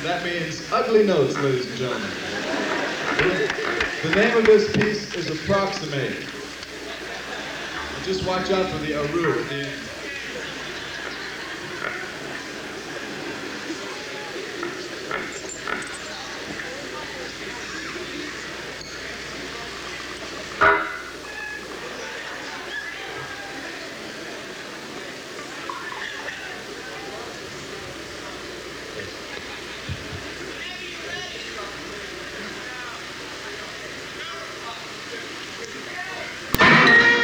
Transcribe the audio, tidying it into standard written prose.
That means ugly notes, ladies and gentlemen. The name of this piece is Approximate. Just watch out for the aru at the end.